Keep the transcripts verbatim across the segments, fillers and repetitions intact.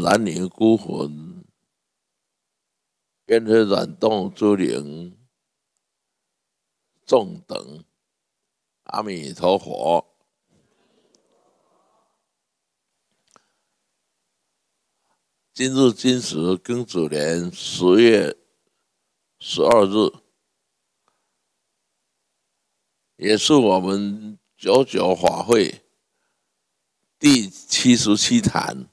男女孤魂，愿会软动诸灵，众等。阿弥陀佛。今日今时庚子年十月十二日，也是我们九九法会第七十七坛，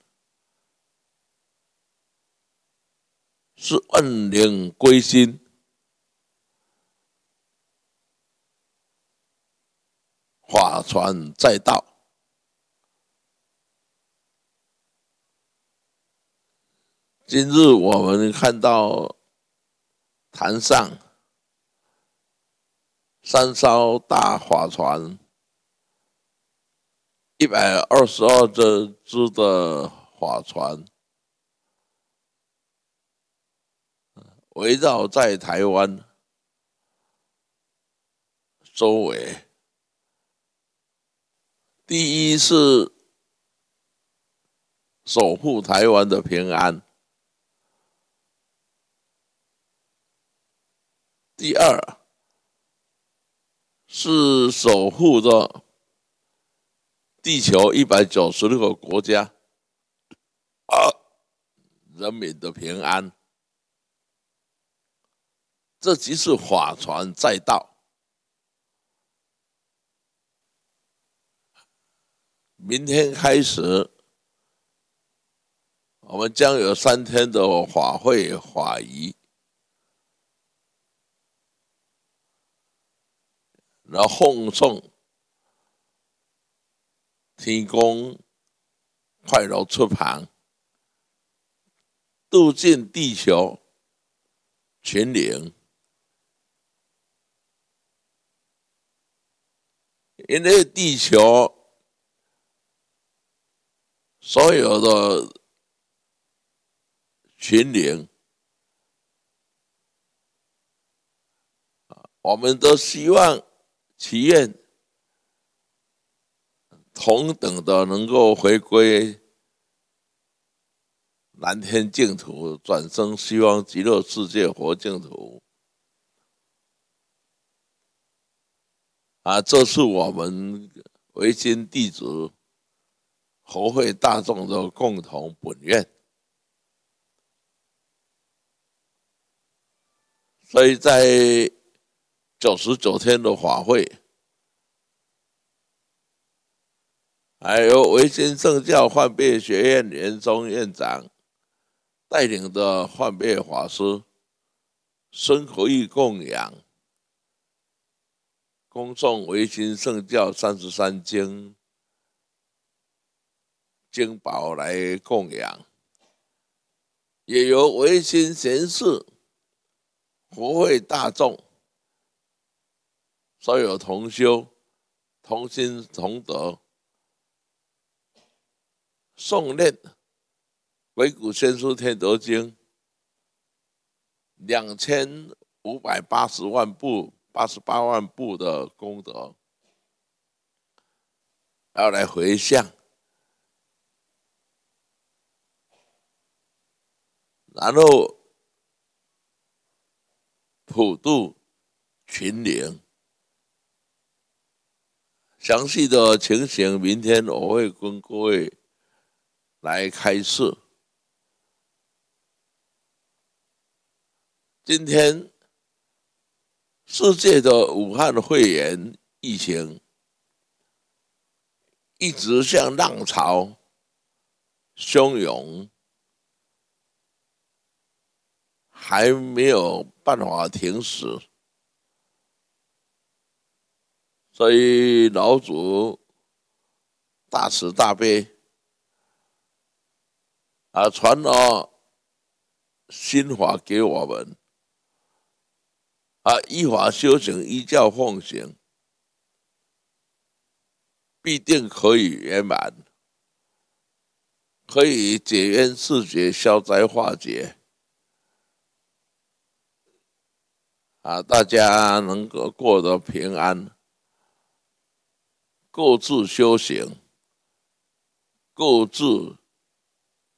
是万灵归心，法传在道。今日我们看到坛上三艘大法船，一百二十二只只的法船，围绕在台湾周围。第一是守护台湾的平安，第二是守护着地球一百九十六个国家啊人民的平安，这即是法传在道。明天开始，我们将有三天的法会法仪，然后奉送天公快乐出旁，度尽地球群灵。因为地球所有的群灵，我们都希望祈愿同等的能够回归蓝天净土，转生西方极乐世界佛净土。啊，这是我们维新弟子佛会大众的共同本愿。所以在九十九天的法会，还有维新圣教幻变学院元宗院长带领的幻变法师孙可义供养，恭诵维新圣教三十三经经宝来供养，也由维新贤士佛会大众所有同修同心同德诵念《鬼谷先书天德经》两千五百八十万部、八十八万部的功德，要来回向，然后普度群灵。详细的情形，明天我会跟各位来开示。今天世界的武汉肺炎疫情一直像浪潮汹涌，还没有办法停止。所以老祖大慈大悲啊，传了心法给我们啊，依法修行，依教奉行，必定可以圆满，可以解冤释结，消灾化解啊，大家能够过得平安，各自修行，各自